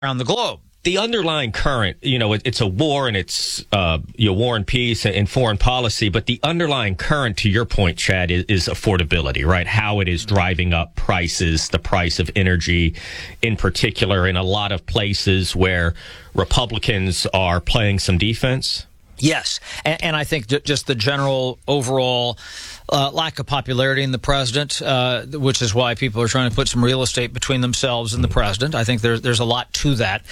around the globe. The underlying current, it's a war, and it's war and peace and foreign policy. But the underlying current, to your point, Chad, is affordability, right? How it is driving up prices, the price of energy in particular, in a lot of places where Republicans are playing some defense. Yes, and I think just the general overall lack of popularity in the president, which is why people are trying to put some real estate between themselves and the president. I think there's a lot to that.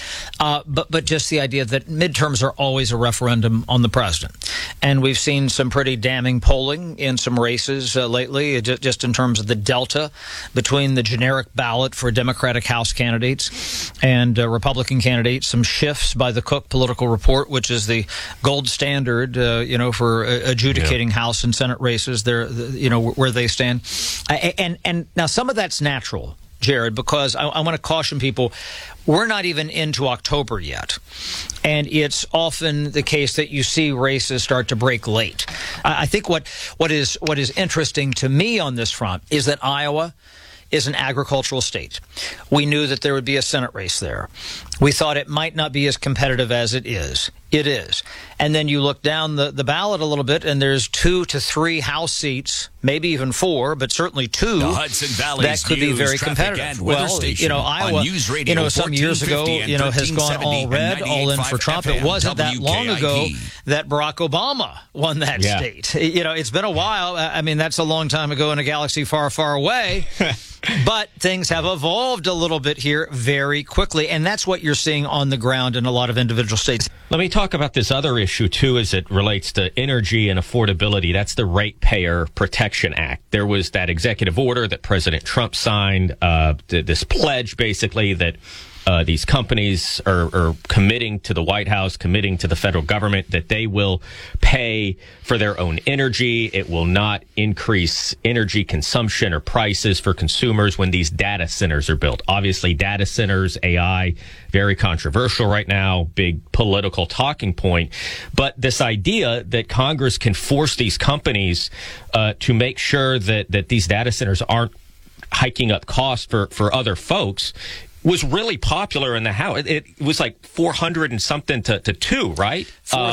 But just the idea that midterms are always a referendum on the president. And we've seen some pretty damning polling in some races lately, just in terms of the delta between the generic ballot for Democratic House candidates and Republican candidates. Some shifts by the Cook Political Report, which is the gold standard, for adjudicating House and Senate races. Where they stand. And now some of that's natural, Jared, because I want to caution people, we're not even into October yet. And it's often the case that you see races start to break late. I think what is interesting to me on this front is that Iowa is an agricultural state. We knew that there would be a Senate race there. We thought it might not be as competitive as it is. It is. And then you look down the ballot a little bit, and there's 2 to 3 House seats, maybe even 4, but certainly 2 that could be very competitive. Well, Iowa, some years ago, has gone all red, all in for Trump. It wasn't that long ago that Barack Obama won that state. It's been a while. I mean, that's a long time ago in a galaxy far, far away. But things have evolved a little bit here very quickly, and that's what you're seeing on the ground in a lot of individual states. Let me talk about this other issue, too, as it relates to energy and affordability. That's the Ratepayer Protection Act. There was that executive order that President Trump signed, this pledge, basically, that these companies are committing to the White House, committing to the federal government, that they will pay for their own energy. It will not increase energy consumption or prices for consumers when these data centers are built. Obviously, data centers, AI, very controversial right now, big political talking point. But this idea that Congress can force these companies to make sure that these data centers aren't hiking up costs for other folks was really popular in the House. It was like 400 and something to 2, right?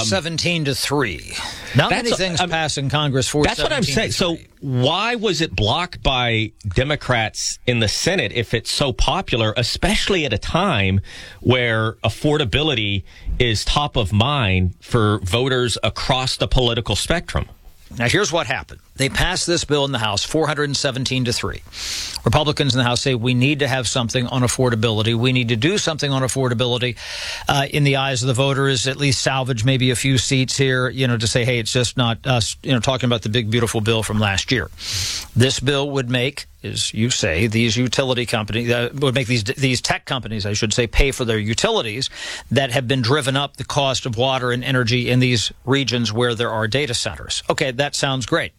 417 to 3. Not many things pass in Congress. That's what I'm saying. So why was it blocked by Democrats in the Senate if it's so popular, especially at a time where affordability is top of mind for voters across the political spectrum? Now, here's what happened. They passed this bill in the House, 417 to 3. Republicans in the House say we need to have something on affordability. We need to do something on affordability in the eyes of the voters, at least salvage maybe a few seats here, to say, hey, it's just not us, talking about the big, beautiful bill from last year. This bill would make, as you say, these utility companies, would make these tech companies, I should say, pay for their utilities that have been driven up the cost of water and energy in these regions where there are data centers. Okay, that sounds great.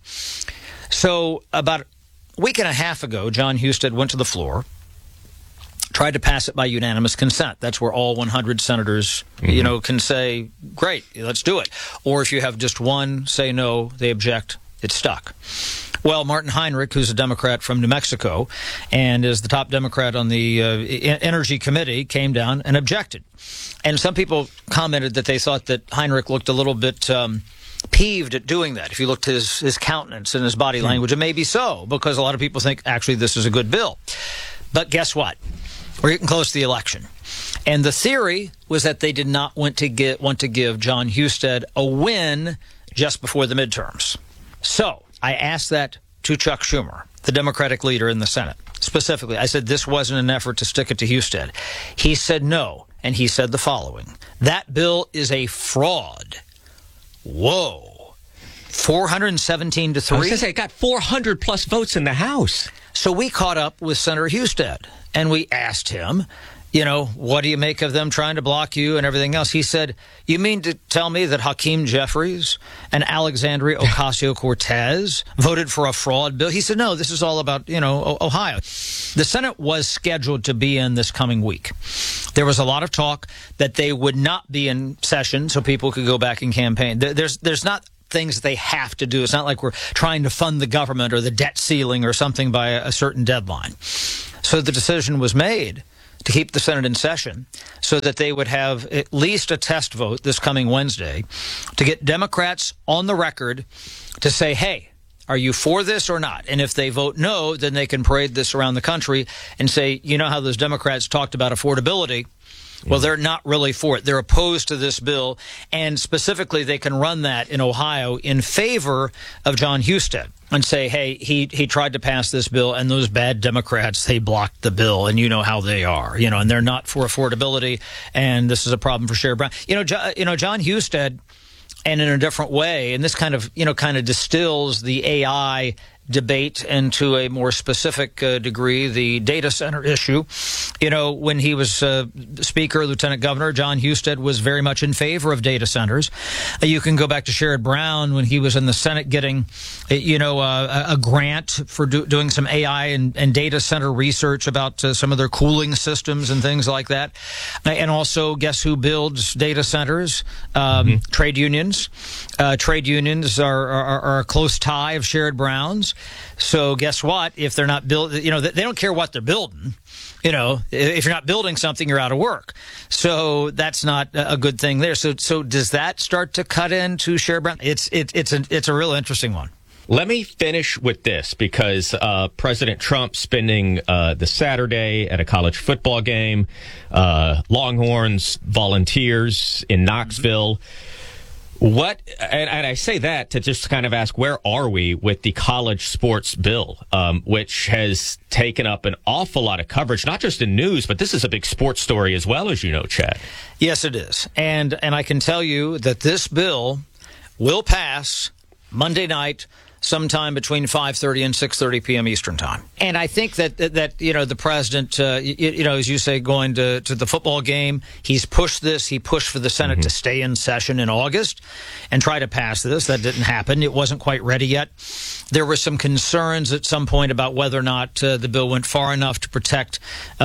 So about a week and a half ago, John Husted went to the floor, tried to pass it by unanimous consent. That's where all 100 senators, can say, great, let's do it. Or if you have just one say no, they object, it's stuck. Well, Martin Heinrich, who's a Democrat from New Mexico and is the top Democrat on the Energy Committee, came down and objected. And some people commented that they thought that Heinrich looked a little bit peeved at doing that. If you looked at his countenance and his body language, it may be so, because a lot of people think, actually, this is a good bill. But guess what? We're getting close to the election. And the theory was that they did not want to give John Husted a win just before the midterms. So I asked that to Chuck Schumer, the Democratic leader in the Senate. Specifically, I said this wasn't an effort to stick it to Husted. He said no, and he said the following: that bill is a fraud. Whoa. 417 to 3? I was going to say, it got 400 plus votes in the House. So we caught up with Senator Husted, and we asked him, what do you make of them trying to block you and everything else? He said, you mean to tell me that Hakeem Jeffries and Alexandria Ocasio-Cortez voted for a fraud bill? He said, no, this is all about, Ohio. The Senate was scheduled to be in this coming week. There was a lot of talk that they would not be in session so people could go back and campaign. There's not things that they have to do. It's not like we're trying to fund the government or the debt ceiling or something by a certain deadline. So the decision was made to keep the Senate in session so that they would have at least a test vote this coming Wednesday to get Democrats on the record to say, hey, are you for this or not? And if they vote no, then they can parade this around the country and say, you know how those Democrats talked about affordability? Well, they're not really for it. They're opposed to this bill. And specifically, they can run that in Ohio in favor of John Husted and say, hey, he tried to pass this bill, and those bad Democrats, they blocked the bill, and you know how they are, and they're not for affordability, and this is a problem for Sherrod Brown. John Husted, and in a different way, and this kind of distills the AI debate into a more specific degree, the data center issue. When he was Speaker, Lieutenant Governor, John Husted was very much in favor of data centers. You can go back to Sherrod Brown when he was in the Senate getting, a grant for doing some AI and data center research about some of their cooling systems and things like that. And also, guess who builds data centers? Trade unions. Trade unions are a close tie of Sherrod Brown's. So guess what? If they're not building, they don't care what they're building. If you're not building something, you're out of work. So that's not a good thing there. So does that start to cut into Sherrod Brown? It's a real interesting one. Let me finish with this because President Trump spending the Saturday at a college football game, Longhorns volunteers in Knoxville. What, and I say that to just kind of ask, where are we with the college sports bill, which has taken up an awful lot of coverage, not just in news, but this is a big sports story as well, as you know, Chad. Yes, it is. And I can tell you that this bill will pass Monday night, sometime between 5:30 and 6:30 p.m. Eastern time. And I think that the president, as you say, going to the football game, he's pushed this. He pushed for the Senate to stay in session in August and try to pass this. That didn't happen. It wasn't quite ready yet. There were some concerns at some point about whether or not the bill went far enough to protect,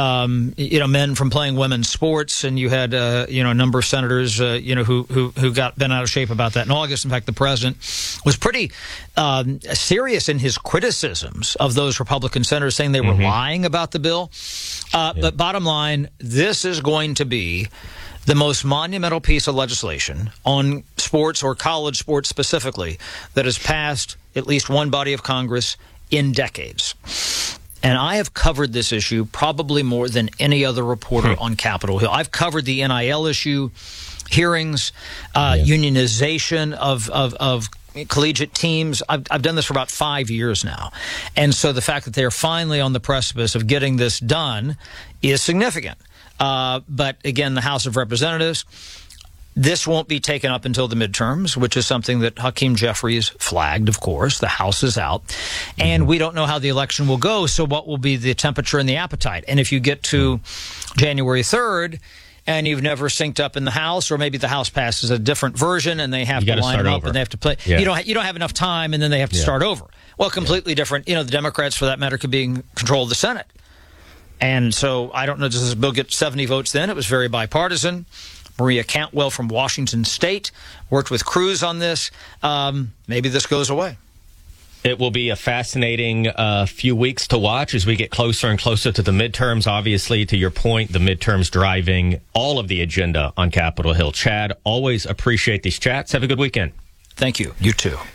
men from playing women's sports. And you had, a number of senators, who got bent out of shape about that in August. In fact, the president was pretty serious in his criticisms of those Republican senators, saying they were lying about the bill. But bottom line, this is going to be the most monumental piece of legislation on sports, or college sports specifically, that has passed at least one body of Congress in decades. And I have covered this issue probably more than any other reporter on Capitol Hill. I've covered the NIL issue, hearings, unionization of collegiate teams. I've done this for about 5 years now. And so the fact that they're finally on the precipice of getting this done is significant. But again, the House of Representatives, this won't be taken up until the midterms, which is something that Hakeem Jeffries flagged, of course. The House is out. And we don't know how the election will go, so what will be the temperature and the appetite? And if you get to January 3rd, and you've never synced up in the House, or maybe the House passes a different version and they have to line them up and they have to play. Yeah. You don't have enough time, and then they have to start over. Well, completely different. The Democrats, for that matter, could be in control of the Senate. And so I don't know, does this bill get 70 votes then? It was very bipartisan. Maria Cantwell from Washington State worked with Cruz on this. Maybe this goes away. It will be a fascinating few weeks to watch as we get closer and closer to the midterms. Obviously, to your point, the midterms driving all of the agenda on Capitol Hill. Chad, always appreciate these chats. Have a good weekend. Thank you. You too.